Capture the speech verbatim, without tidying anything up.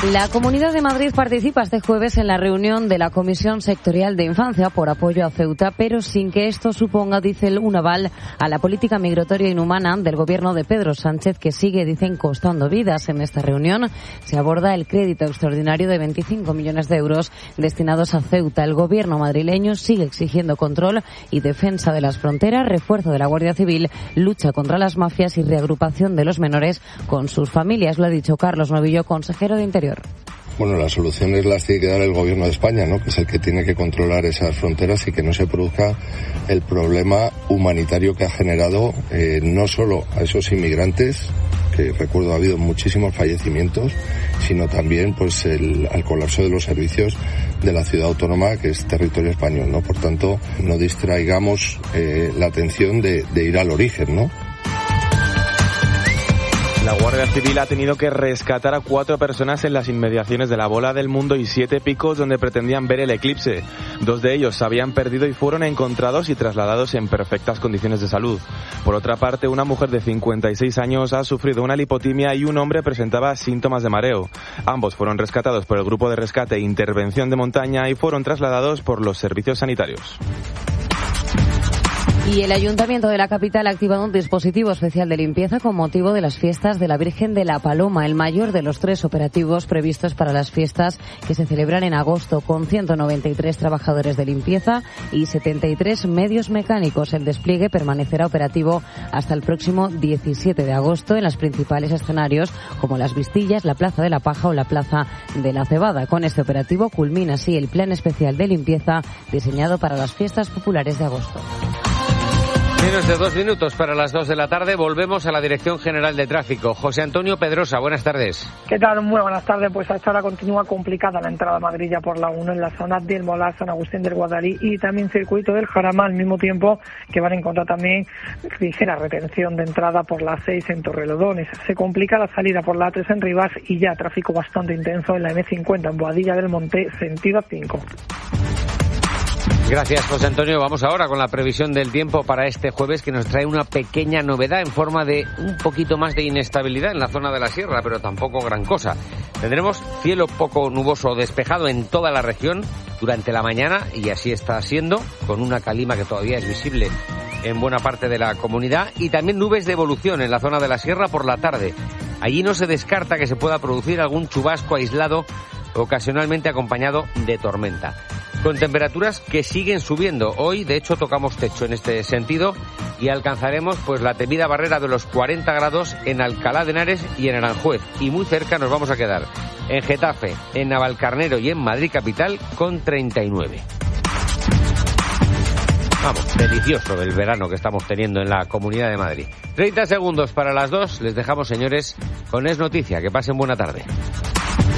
La Comunidad de Madrid participa este jueves en la reunión de la Comisión Sectorial de Infancia por apoyo a Ceuta, pero sin que esto suponga, dice, un aval a la política migratoria inhumana del gobierno de Pedro Sánchez, que sigue, dicen, costando vidas. En esta reunión se aborda el crédito extraordinario de veinticinco millones de euros destinados a Ceuta. El gobierno madrileño sigue exigiendo control y defensa de las fronteras, refuerzo de la Guardia Civil, lucha contra las mafias y reagrupación de los menores con sus familias. Lo ha dicho Carlos Novillo, consejero de Interior. Bueno, las soluciones las tiene que dar el gobierno de España, ¿no? Que es el que tiene que controlar esas fronteras y que no se produzca el problema humanitario que ha generado eh, no solo a esos inmigrantes, que recuerdo ha habido muchísimos fallecimientos, sino también pues el al colapso de los servicios de la ciudad autónoma, que es territorio español, ¿no? Por tanto, no distraigamos eh, la atención de, de ir al origen, ¿no? La Guardia Civil ha tenido que rescatar a cuatro personas en las inmediaciones de la Bola del Mundo y Siete Picos, donde pretendían ver el eclipse. Dos de ellos se habían perdido y fueron encontrados y trasladados en perfectas condiciones de salud. Por otra parte, una mujer de cincuenta y seis años ha sufrido una lipotimia y un hombre presentaba síntomas de mareo. Ambos fueron rescatados por el Grupo de Rescate e Intervención de Montaña y fueron trasladados por los servicios sanitarios. Y el Ayuntamiento de la capital ha activado un dispositivo especial de limpieza con motivo de las fiestas de la Virgen de la Paloma, el mayor de los tres operativos previstos para las fiestas que se celebran en agosto, con ciento noventa y tres trabajadores de limpieza y setenta y tres medios mecánicos. El despliegue permanecerá operativo hasta el próximo diecisiete de agosto en los principales escenarios como las Vistillas, la Plaza de la Paja o la Plaza de la Cebada. Con este operativo culmina así el plan especial de limpieza diseñado para las fiestas populares de agosto. Menos de dos minutos para las dos de la tarde. Volvemos a la Dirección General de Tráfico. José Antonio Pedrosa, buenas tardes. ¿Qué tal? Muy buenas tardes. Pues a esta hora continúa complicada la entrada a Madrid ya por la uno en la zona del Molar, San Agustín del Guadalí y también circuito del Jarama, al mismo tiempo que van a encontrar también ligera retención de entrada por la seis en Torrelodones. Se complica la salida por la A tres en Rivas y ya tráfico bastante intenso en la eme cincuenta en Boadilla del Monte, sentido cinco. Gracias, José Antonio. Vamos ahora con la previsión del tiempo para este jueves, que nos trae una pequeña novedad en forma de un poquito más de inestabilidad en la zona de la sierra, pero tampoco gran cosa. Tendremos cielo poco nuboso o despejado en toda la región durante la mañana, y así está siendo, con una calima que todavía es visible en buena parte de la comunidad, y también nubes de evolución en la zona de la sierra por la tarde. Allí no se descarta que se pueda producir algún chubasco aislado, ocasionalmente acompañado de tormenta, con temperaturas que siguen subiendo. Hoy, de hecho, tocamos techo en este sentido y alcanzaremos pues la temida barrera de los cuarenta grados en Alcalá de Henares y en Aranjuez. Y muy cerca nos vamos a quedar en Getafe, en Navalcarnero y en Madrid capital con treinta y nueve. Vamos, delicioso el verano que estamos teniendo en la Comunidad de Madrid. treinta segundos para las dos. Les dejamos, señores, con Es Noticia. Que pasen buena tarde.